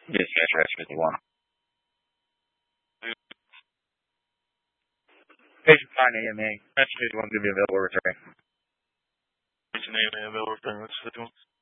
Dispatch rescue 51. Patient 9 AMA. Rescue 51 going to be available returning. Patient AMA available returning. Rescue 51.